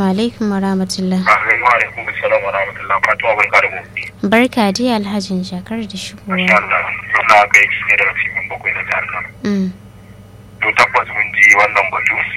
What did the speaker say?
Wa alaikum wa rahmatullah. Wa alaikum assalam wa rahmatullah. Fatima barka da mu. Barka dai Alhajin Shakar da shigowa. Masha Allah. Yana ga shi ne da cikin bakwai na jihar Kano. To tabbas mun ji wannan batu